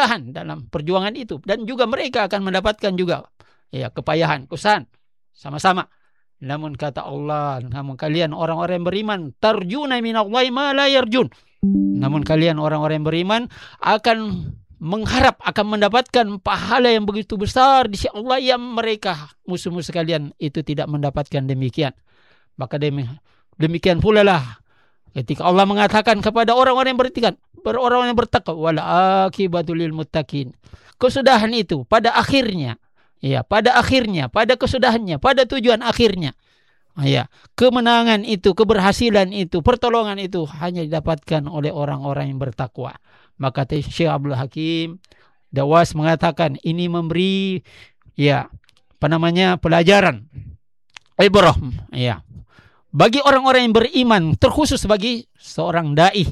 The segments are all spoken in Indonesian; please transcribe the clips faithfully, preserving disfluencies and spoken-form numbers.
kepayahan dalam perjuangan itu, dan juga mereka akan mendapatkan juga ya kepayahan, kesusahan sama-sama. Namun kata Allah, namun kalian orang-orang yang beriman, tarjuna minallahi ma la yarjun. Namun kalian orang-orang yang beriman akan mengharap akan mendapatkan pahala yang begitu besar di sisi Allah yang mereka musuh-musuh kalian itu tidak mendapatkan demikian. Maka demikian pula lah ketika Allah mengatakan kepada orang-orang yang beriman, orang-orang yang bertakwa, wal akibatul lil muttaqin. Kesudahan itu pada akhirnya, ya, pada akhirnya, pada kesudahannya, pada tujuan akhirnya, ya, kemenangan itu, keberhasilan itu, pertolongan itu hanya didapatkan oleh orang-orang yang bertakwa. Maka Syekh Abdul Hakim Dawas mengatakan ini memberi ya apa namanya pelajaran ibrah ya bagi orang-orang yang beriman, terkhusus bagi seorang dai,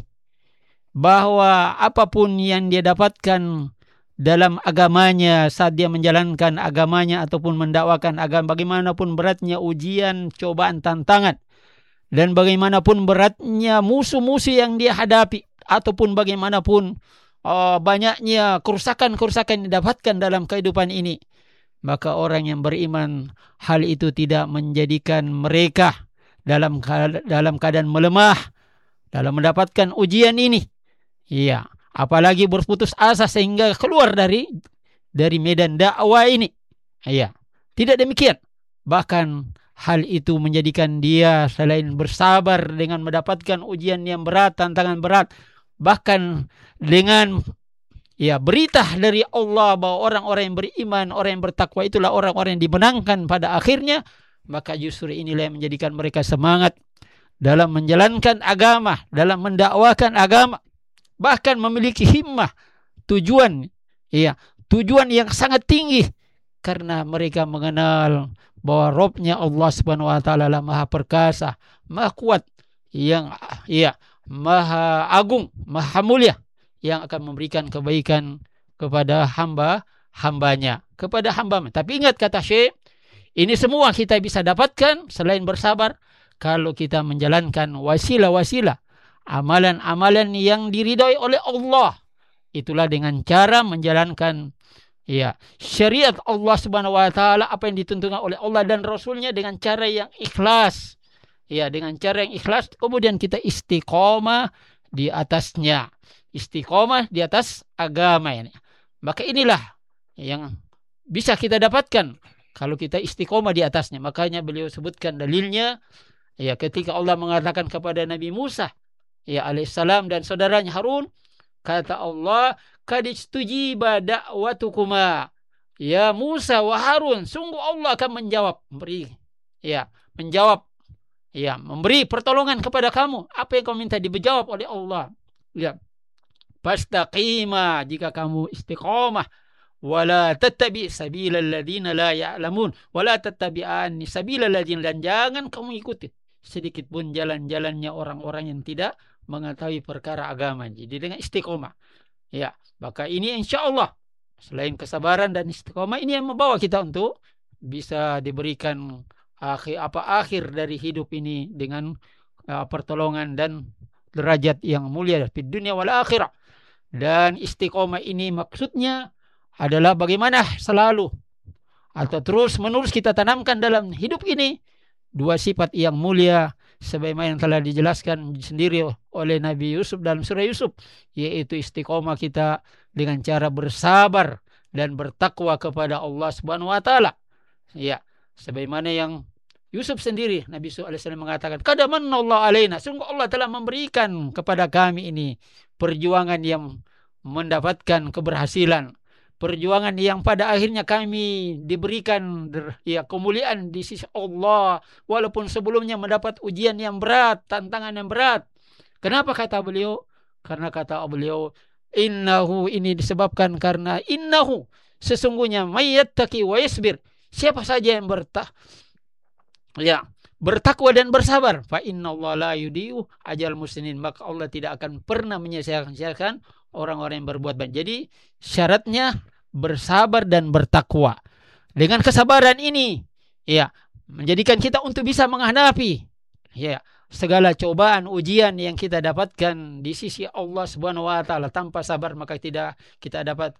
bahwa apapun yang dia dapatkan dalam agamanya saat dia menjalankan agamanya ataupun mendakwakan agama, bagaimanapun beratnya ujian, cobaan, tantangan, dan bagaimanapun beratnya musuh-musuh yang dia hadapi, ataupun bagaimanapun uh, banyaknya kerusakan-kerusakan yang didapatkan dalam kehidupan ini, maka orang yang beriman hal itu tidak menjadikan mereka dalam dalam keadaan melemah dalam mendapatkan ujian ini. Iya, apalagi berputus asa sehingga keluar dari dari medan dakwah ini. Iya, tidak demikian. Bahkan hal itu menjadikan dia selain bersabar dengan mendapatkan ujian yang berat, tantangan berat, bahkan dengan ya berita dari Allah bahwa orang-orang yang beriman, orang yang bertakwa itulah orang-orang yang dimenangkan pada akhirnya, maka justru inilah yang menjadikan mereka semangat dalam menjalankan agama, dalam mendakwakan agama, bahkan memiliki himmah, tujuan ya, tujuan yang sangat tinggi, karena mereka mengenal bahwa Robnya Allah Subhanahu wa taala lah Maha Perkasa, Maha Kuat, yang ya Maha Agung, Maha Mulia, yang akan memberikan kebaikan kepada hamba-hambanya, kepada hamba. Tapi ingat kata Syekh, ini semua kita bisa dapatkan selain bersabar kalau kita menjalankan wasilah-wasilah, amalan-amalan yang diridhai oleh Allah. Itulah dengan cara menjalankan ya syariat Allah Subhanahu wa taala, apa yang ditentukan oleh Allah dan Rasulnya dengan cara yang ikhlas. Ya, dengan cara yang ikhlas, kemudian kita istiqomah di atasnya. Istiqomah di atas agama ini. Maka inilah yang bisa kita dapatkan kalau kita istiqomah di atasnya. Makanya beliau sebutkan dalilnya ya ketika Allah mengatakan kepada Nabi Musa ya alaihissalam dan saudaranya Harun, kata Allah, qad istujiba da'watukuma ya Musa wa Harun, sungguh Allah akan menjawab, memberi ya menjawab ya memberi pertolongan kepada kamu, apa yang kamu minta dijawab oleh Allah. Ya, fastaqima, jika kamu istiqomah, wala tattabi sabilal ladzina la ya'lamun, wala tattabi'an sabilal ladzina, dan jangan kamu ikuti sedikit pun jalan-jalannya orang-orang yang tidak mengetahui perkara agama. Jadi dengan istiqomah ya, maka ini insyaallah selain kesabaran dan istiqomah, ini yang membawa kita untuk bisa diberikan akhir apa akhir dari hidup ini dengan uh, pertolongan dan derajat yang mulia di dunia wal akhirah. Dan istiqomah ini maksudnya adalah bagaimana selalu atau terus menerus kita tanamkan dalam hidup ini dua sifat yang mulia sebagaimana yang telah dijelaskan sendiri oleh Nabi Yusuf dalam surah Yusuf, yaitu istiqomah kita dengan cara bersabar dan bertakwa kepada Allah Subhanahu wa taala. Ya, sebagaimana yang Yusuf sendiri, Nabi shallallahu alaihi wasallam mengatakan, qad manallahu alaina, sungguh Allah telah memberikan kepada kami ini perjuangan yang mendapatkan keberhasilan, perjuangan yang pada akhirnya kami diberikan ya kemuliaan di sisi Allah, walaupun sebelumnya mendapat ujian yang berat, tantangan yang berat. Kenapa kata beliau? Karena kata beliau, innahu, ini disebabkan karena innahu, sesungguhnya mayyattaqi wa yasbir, siapa saja yang bertah ya bertakwa dan bersabar, fa innallaha la yudiu ajal muslimin, maka Allah tidak akan pernah menyia-nyiakan orang-orang yang berbuat baik. Jadi syaratnya bersabar dan bertakwa. Dengan kesabaran ini ya menjadikan kita untuk bisa menghadapi ya segala cobaan ujian yang kita dapatkan di sisi Allah Subhanahu wa taala. Tanpa sabar maka tidak kita dapat